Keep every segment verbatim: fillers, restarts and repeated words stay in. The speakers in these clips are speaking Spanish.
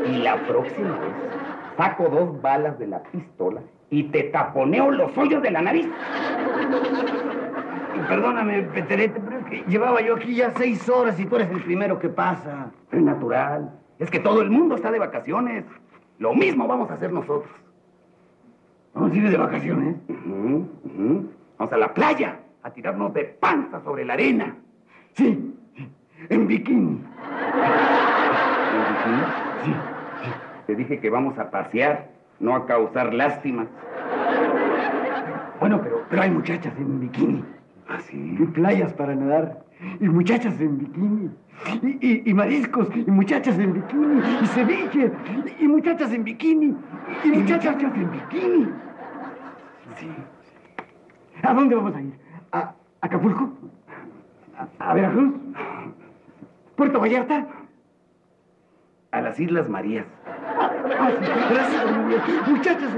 Y la próxima vez saco dos balas de la pistola y te taponeo los hoyos de la nariz. Perdóname, Peterete, pero es que llevaba yo aquí ya seis horas y tú eres el primero que pasa. Es natural. Es que todo el mundo está de vacaciones. Lo mismo vamos a hacer nosotros. ¿Vamos a ir de vacaciones? Uh-huh, uh-huh. Vamos a la playa a tirarnos de panza sobre la arena. Sí, sí. En bikini. ¿En bikini? Sí, sí. Te dije que vamos a pasear, no a causar lástimas. Bueno, pero, pero hay muchachas en bikini. ¿Ah, sí? Y playas para nadar. Y muchachas en bikini. Y, y, y mariscos. Y muchachas en bikini. Y ceviche. Y, y muchachas en bikini. Y, y muchachas, muchachas en bikini. Sí. ¿A dónde vamos a ir? ¿A Acapulco? ¿A, a Veracruz? ¿Puerto Vallarta? A las Islas Marías. Ah, sí, a las Islas Marías. Muchachas.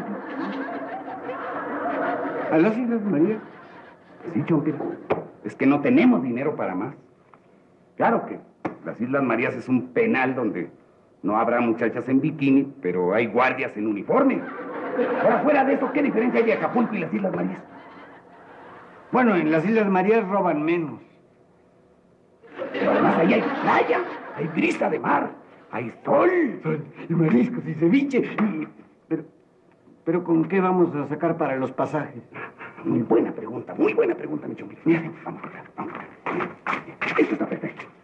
¿A las Islas Marías? Sí, Chompira. Es que no tenemos dinero para más. Claro que las Islas Marías es un penal donde no habrá muchachas en bikini, pero hay guardias en uniforme. Ahora, fuera de eso, ¿qué diferencia hay de Acapulco y las Islas Marías? Bueno, en las Islas Marías roban menos. Pero además ahí hay playa, hay brisa de mar, hay sol. Sol y mariscos y ceviche. Y... Pero, pero ¿con qué vamos a sacar para los pasajes? Muy buena pregunta, muy buena pregunta, mi Chompira. Mira, vamos a ver, vamos a ver. Esto está perfecto.